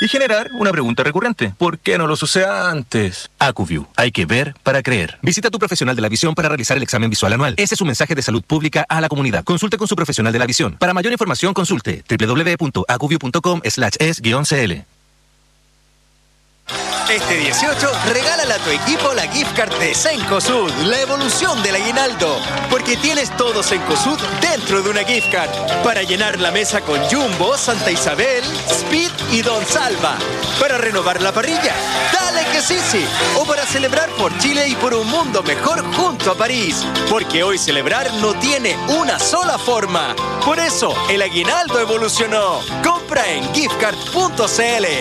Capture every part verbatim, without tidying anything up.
y generar una pregunta recurrente. ¿Por qué no los usé antes? AcuView. Hay que ver para creer. Visita a tu profesional de la visión para realizar el examen visual anual. Ese es un mensaje de salud pública a la comunidad. Consulte con su profesional de la visión. Para mayor información, consulte doble u doble u doble u punto acuview punto com slash es guión c l. Este dieciocho, regálale a tu equipo la gift card de Cencosud, la evolución del aguinaldo. Porque tienes todo Cencosud dentro de una gift card. Para llenar la mesa con Jumbo, Santa Isabel, Speed y Don Salva. Para renovar la parrilla, dale que sí, sí. O para celebrar por Chile y por un mundo mejor junto a París. Porque hoy celebrar no tiene una sola forma. Por eso, el aguinaldo evolucionó. Compra en giftcard punto c l.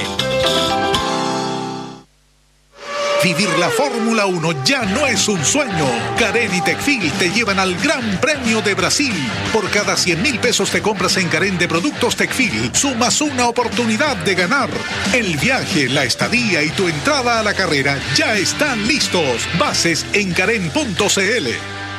Vivir la Fórmula uno ya no es un sueño. Carén y Tecfil te llevan al Gran Premio de Brasil. Por cada cien mil pesos te compras en Carén de productos Tecfil, sumas una oportunidad de ganar. El viaje, la estadía y tu entrada a la carrera ya están listos. Bases en carén punto c l.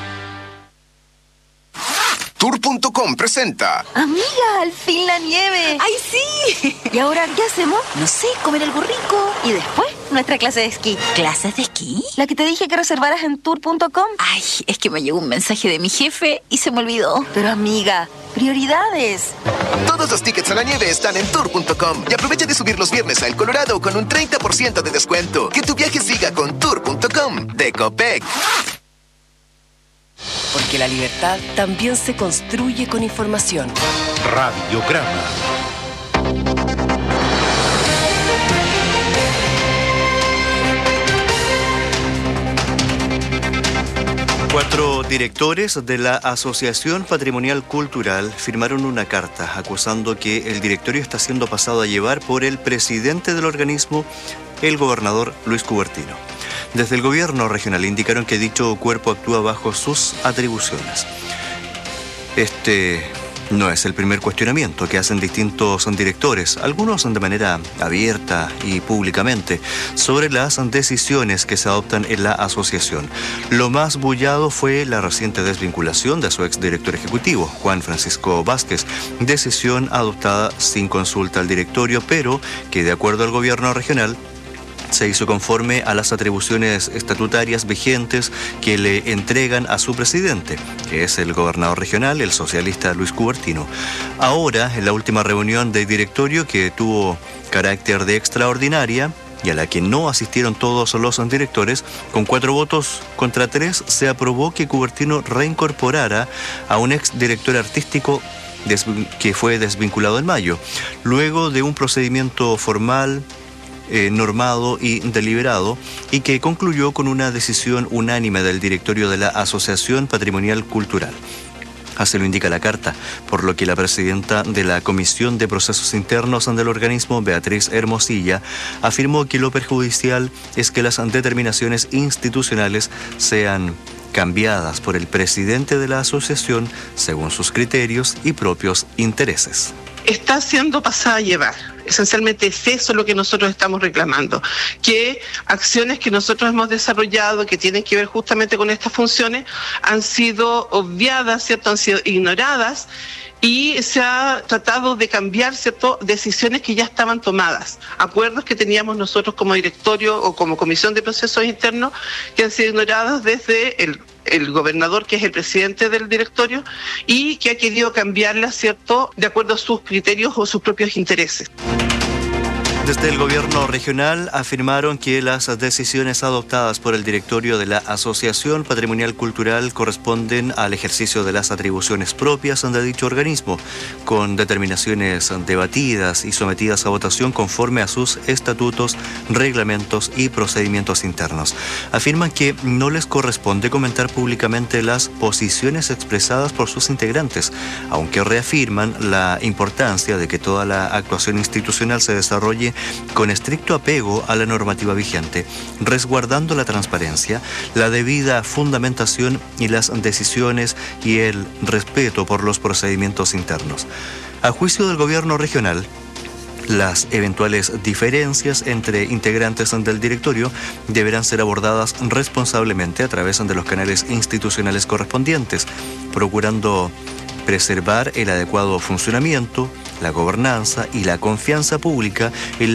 Tour punto com presenta. Amiga, al fin la nieve. ¡Ay, sí! ¿Y ahora qué hacemos? No sé, comer algo rico. Y después, nuestra clase de esquí. ¿Clases de esquí? La que te dije que reservaras en tour punto com. Ay, es que me llegó un mensaje de mi jefe y se me olvidó. Pero amiga, prioridades. Todos los tickets a la nieve están en tour punto com. Y aprovecha de subir los viernes a El Colorado con un treinta por ciento de descuento. Que tu viaje siga con tour punto com de Copec. Porque la libertad también se construye con información. Radiograma. Cuatro directores de la Asociación Patrimonial Cultural firmaron una carta acusando que el directorio está siendo pasado a llevar por el presidente del organismo, el gobernador Luis Cubertino. Desde el gobierno regional indicaron que dicho cuerpo actúa bajo sus atribuciones. Este no es el primer cuestionamiento que hacen distintos directores, algunos de manera abierta y públicamente, sobre las decisiones que se adoptan en la asociación. Lo más bullado fue la reciente desvinculación de su exdirector ejecutivo, Juan Francisco Vázquez, decisión adoptada sin consulta al directorio, pero que de acuerdo al gobierno regional se hizo conforme a las atribuciones estatutarias vigentes que le entregan a su presidente, que es el gobernador regional, el socialista Luis Cubertino. Ahora, en la última reunión del directorio, que tuvo carácter de extraordinaria y a la que no asistieron todos los directores, con cuatro votos contra tres, se aprobó que Cubertino reincorporara a un exdirector artístico que fue desvinculado en mayo, luego de un procedimiento formal, Eh, normado y deliberado, y que concluyó con una decisión unánime del directorio de la Asociación Patrimonial Cultural. Así lo indica la carta, por lo que la presidenta de la Comisión de Procesos Internos del organismo, Beatriz Hermosilla, afirmó que lo perjudicial es que las determinaciones institucionales sean cambiadas por el presidente de la asociación según sus criterios y propios intereses. Está siendo pasada a llevar. Esencialmente es eso lo que nosotros estamos reclamando, que acciones que nosotros hemos desarrollado que tienen que ver justamente con estas funciones han sido obviadas, ¿cierto? Han sido ignoradas y se ha tratado de cambiar, ¿cierto?, decisiones que ya estaban tomadas, acuerdos que teníamos nosotros como directorio o como comisión de procesos internos que han sido ignorados desde el el gobernador, que es el presidente del directorio, y que ha querido cambiarla, ¿cierto?, de acuerdo a sus criterios o sus propios intereses. Desde el gobierno regional afirmaron que las decisiones adoptadas por el directorio de la Asociación Patrimonial Cultural corresponden al ejercicio de las atribuciones propias de dicho organismo, con determinaciones debatidas y sometidas a votación conforme a sus estatutos, reglamentos y procedimientos internos. Afirman que no les corresponde comentar públicamente las posiciones expresadas por sus integrantes, aunque reafirman la importancia de que toda la actuación institucional se desarrolle con estricto apego a la normativa vigente, resguardando la transparencia, la debida fundamentación y las decisiones y el respeto por los procedimientos internos. A juicio del gobierno regional, las eventuales diferencias entre integrantes del directorio deberán ser abordadas responsablemente a través de los canales institucionales correspondientes, procurando preservar el adecuado funcionamiento, la gobernanza y la confianza pública en